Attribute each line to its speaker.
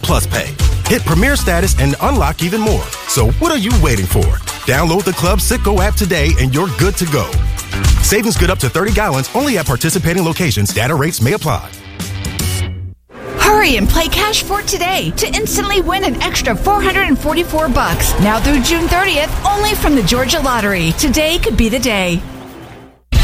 Speaker 1: Plus Pay. Hit Premier Status and unlock even more. So what are you waiting for? Download the Club Citgo app today and you're good to go. Savings good up to 30 gallons only at participating locations. Data rates may apply.
Speaker 2: Hurry and play Cash Fort today to instantly win an extra $444. Now through June 30th, only from the Georgia Lottery. Today could be the day.